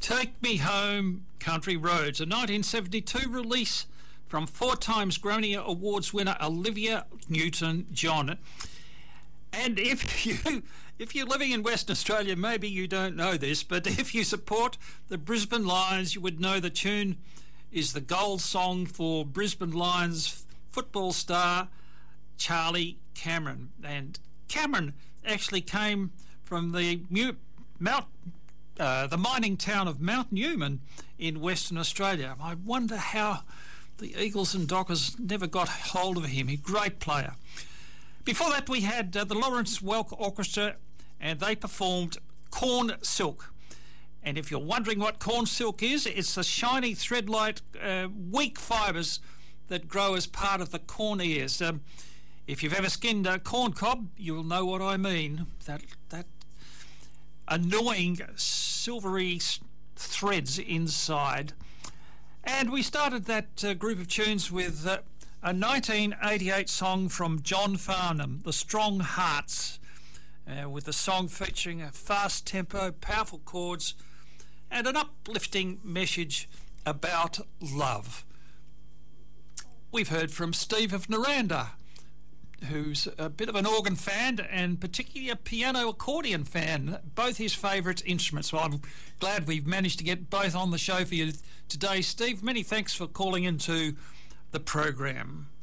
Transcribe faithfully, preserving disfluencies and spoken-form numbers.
Take Me Home, Country Roads, a nineteen seventy-two release from four times Gronier Awards winner Olivia Newton-John. And if you if you're living in Western Australia, maybe you don't know this, but if you support the Brisbane Lions, you would know the tune is the goal song for Brisbane Lions football star Charlie Cameron. And Cameron actually came from the Mu- Mount uh, the mining town of Mount Newman in Western Australia. I wonder how the Eagles and Dockers never got hold of him. He's a great player. Before that, we had uh, the Lawrence Welk Orchestra, and they performed Corn Silk. And if you're wondering what corn silk is, it's the shiny thread-like uh, weak fibres that grow as part of the corn ears. Um, if you've ever skinned a corn cob, you'll know what I mean. That that annoying silvery threads inside. And we started that uh, group of tunes with uh, a nineteen eighty-eight song from John Farnham, The Strong Hearts, uh, with the song featuring a fast tempo, powerful chords, and an uplifting message about love. We've heard from Steve of Naranda, who's a bit of an organ fan and particularly a piano accordion fan, both his favourite instruments. So I'm glad we've managed to get both on the show for you today. Steve, many thanks for calling into the program.